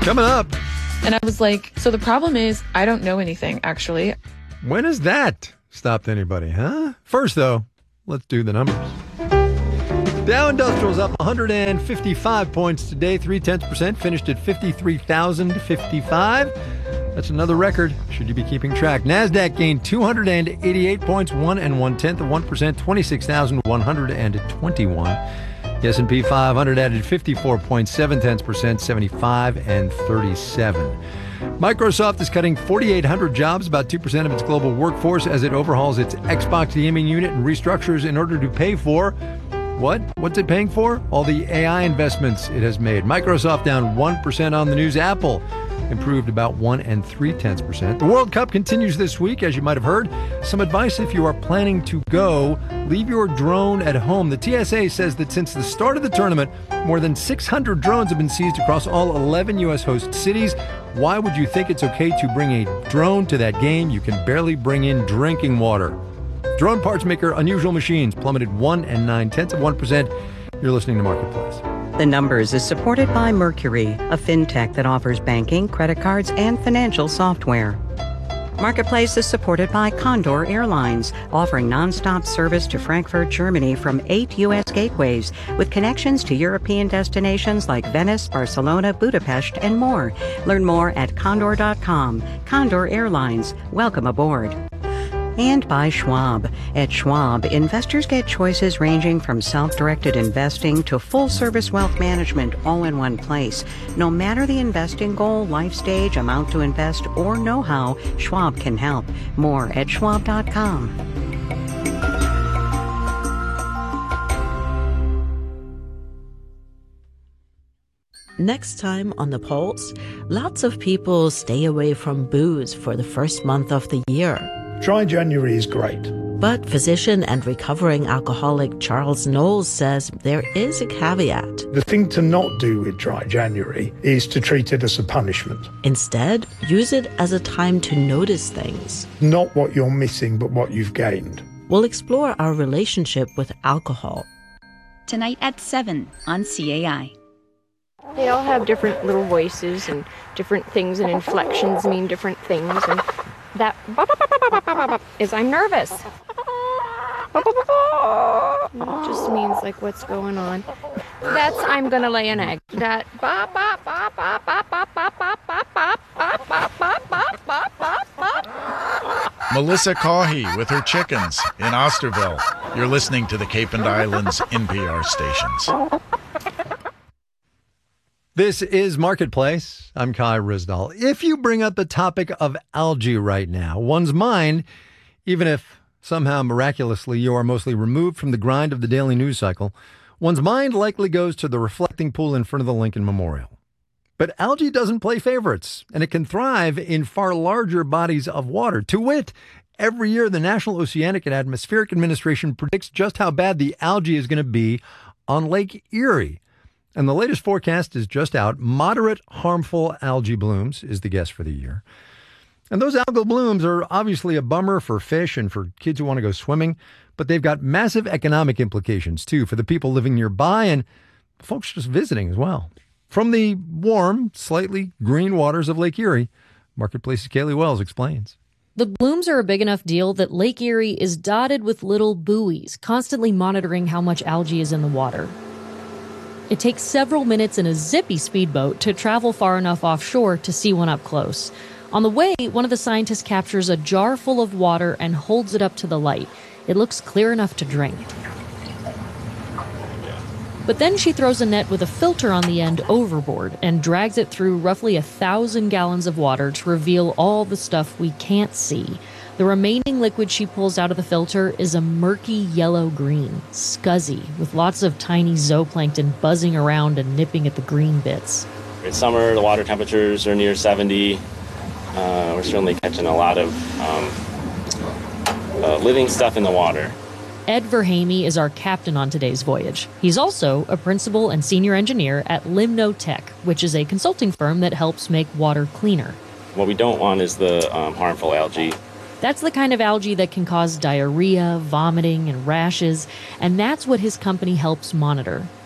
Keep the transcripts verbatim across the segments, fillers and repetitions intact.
Coming up. And I was like, so the problem is I don't know anything, actually. When has that stopped anybody, huh? First, though, let's do the numbers. Dow Industrial's up one hundred fifty-five points today, three tenths percent, finished at fifty-three thousand fifty-five. That's another record, should you be keeping track. NASDAQ gained two hundred eighty-eight points, one and one-tenth of one percent, twenty-six thousand one hundred twenty-one. The S and P five hundred added fifty-four point seven tenths percent, seventy-five and thirty-seven. Microsoft is cutting forty-eight hundred jobs, about two percent of its global workforce, as it overhauls its Xbox gaming unit and restructures in order to pay for what? What's it paying for? All the A I investments it has made. Microsoft down one percent on the news. Apple improved about one and three tenths percent. The World Cup continues this week, as you might have heard. Some advice if you are planning to go: leave your drone at home. The T S A says that since the start of the tournament, more than six hundred drones have been seized across all eleven U S host cities. Why would you think it's okay to bring a drone to that game? You can barely bring in drinking water. Drone parts maker Unusual Machines plummeted one and nine tenths of one percent. You're listening to Marketplace. The Numbers is supported by Mercury, a fintech that offers banking, credit cards, and financial software. Marketplace is supported by Condor Airlines, offering nonstop service to Frankfurt, Germany from eight U S gateways, with connections to European destinations like Venice, Barcelona, Budapest, and more. Learn more at condor dot com. Condor Airlines, welcome aboard. And by Schwab. At Schwab, investors get choices ranging from self-directed investing to full-service wealth management all in one place. No matter the investing goal, life stage, amount to invest, or know-how, Schwab can help. More at schwab dot com. Next time on The Pulse, lots of people stay away from booze for the first month of the year. Dry January is great. But physician and recovering alcoholic Charles Knowles says there is a caveat. The thing to not do with Dry January is to treat it as a punishment. Instead, use it as a time to notice things. Not what you're missing, but what you've gained. We'll explore our relationship with alcohol. Tonight at seven on C A I. They all have different little voices, and different things and inflections mean different things, and that is I'm nervous. It just means like what's going on. That's I'm gonna lay an egg. That Melissa Caughey with her chickens in Osterville. You're listening to the Cape and Islands N P R stations. This is Marketplace. I'm Kai Rizdal. If you bring up the topic of algae right now, one's mind, even if somehow miraculously you are mostly removed from the grind of the daily news cycle, one's mind likely goes to the reflecting pool in front of the Lincoln Memorial. But algae doesn't play favorites, and it can thrive in far larger bodies of water. To wit, every year the National Oceanic and Atmospheric Administration predicts just how bad the algae is going to be on Lake Erie. And the latest forecast is just out. Moderate harmful algae blooms is the guess for the year. And those algal blooms are obviously a bummer for fish and for kids who want to go swimming, but they've got massive economic implications, too, for the people living nearby and folks just visiting as well. From the warm, slightly green waters of Lake Erie, Marketplace's Kaylee Wells explains. The blooms are a big enough deal that Lake Erie is dotted with little buoys, constantly monitoring how much algae is in the water. It takes several minutes in a zippy speedboat to travel far enough offshore to see one up close. On the way, one of the scientists captures a jar full of water and holds it up to the light. It looks clear enough to drink. But then she throws a net with a filter on the end overboard and drags it through roughly a thousand gallons of water to reveal all the stuff we can't see. The remaining liquid she pulls out of the filter is a murky yellow-green, scuzzy, with lots of tiny zooplankton buzzing around and nipping at the green bits. In summer, the water temperatures are near seventy. Uh, we're certainly catching a lot of um, uh, living stuff in the water. Ed Verhamy is our captain on today's voyage. He's also a principal and senior engineer at Limnotech, which is a consulting firm that helps make water cleaner. What we don't want is the um, harmful algae. That's the kind of algae that can cause diarrhea, vomiting, and rashes, and that's what his company helps monitor.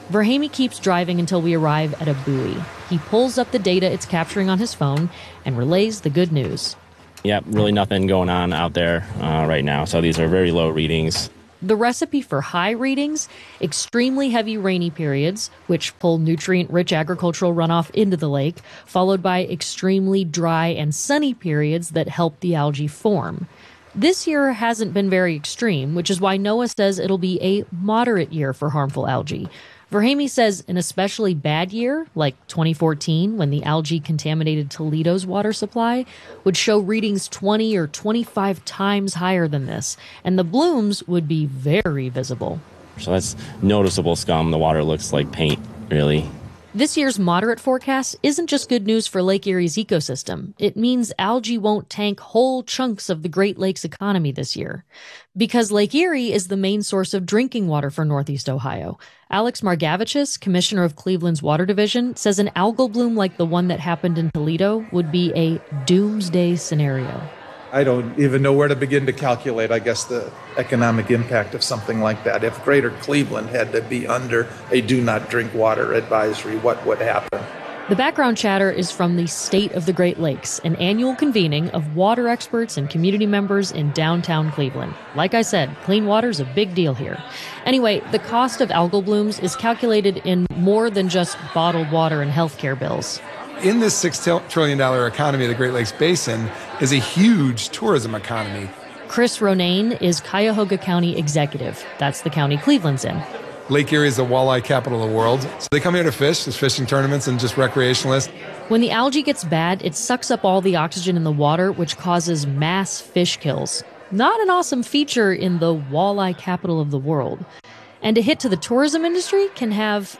Verhamy keeps driving until we arrive at a buoy. He pulls up the data it's capturing on his phone and relays the good news. Yep, really nothing going on out there uh, right now. So these are very low readings. The recipe for high readings: extremely heavy rainy periods, which pull nutrient-rich agricultural runoff into the lake, followed by extremely dry and sunny periods that help the algae form. This year hasn't been very extreme, which is why NOAA says it'll be a moderate year for harmful algae. Verhamy says an especially bad year, like twenty fourteen, when the algae contaminated Toledo's water supply, would show readings twenty or twenty-five times higher than this, and the blooms would be very visible. So that's noticeable scum. The water looks like paint, really. This year's moderate forecast isn't just good news for Lake Erie's ecosystem. It means algae won't tank whole chunks of the Great Lakes economy this year. Because Lake Erie is the main source of drinking water for Northeast Ohio. Alex Margavicius, commissioner of Cleveland's Water Division, says an algal bloom like the one that happened in Toledo would be a doomsday scenario. I don't even know where to begin to calculate, I guess, the economic impact of something like that. If Greater Cleveland had to be under a do not drink water advisory, what would happen? The background chatter is from the State of the Great Lakes, an annual convening of water experts and community members in downtown Cleveland. Like I said, clean water is a big deal here. Anyway, the cost of algal blooms is calculated in more than just bottled water and healthcare bills. In this six trillion dollars economy of the Great Lakes Basin is a huge tourism economy. Chris Ronayne is Cuyahoga County executive. That's the county Cleveland's in. Lake Erie is the walleye capital of the world. So they come here to fish. There's fishing tournaments and just recreationalists. When the algae gets bad, it sucks up all the oxygen in the water, which causes mass fish kills. Not an awesome feature in the walleye capital of the world. And a hit to the tourism industry can have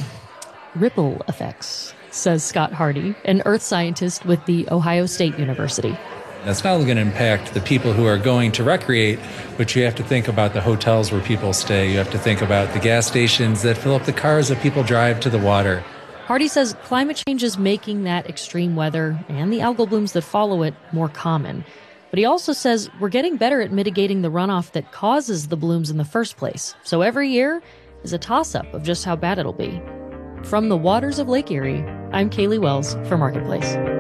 ripple effects, says Scott Hardy, an earth scientist with the Ohio State University. That's not only going to impact the people who are going to recreate, but you have to think about the hotels where people stay. You have to think about the gas stations that fill up the cars that people drive to the water. Hardy says climate change is making that extreme weather and the algal blooms that follow it more common. But he also says we're getting better at mitigating the runoff that causes the blooms in the first place. So every year is a toss-up of just how bad it'll be. From the waters of Lake Erie, I'm Kaylee Wells for Marketplace.